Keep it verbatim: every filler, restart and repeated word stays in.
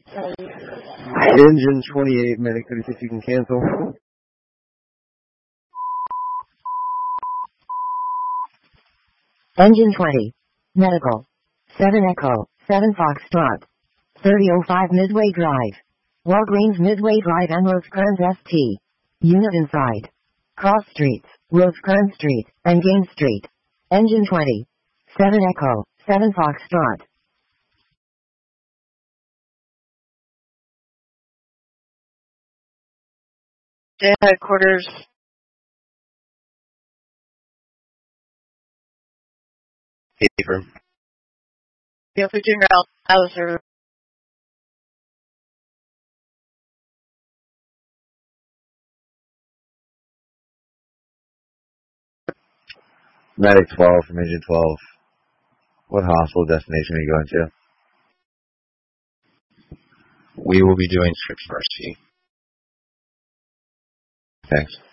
Engine twenty-eight, medic thirty-six, you can cancel. Engine twenty. Medical. seven Echo, seven Foxtrot. thirty oh five Midway Drive. Walgreens Midway Drive and Rosecrans S T. Unit inside. Cross Streets, Rosecrans Street, and Gaines Street. Engine twenty. seven Echo, seven Foxtrot. J headquarters. Paper. Yeah, Virginia Hauser. Medic twelve from Engine twelve. What hospital destination are you going to? We will be doing Scripps Mercy. Thanks.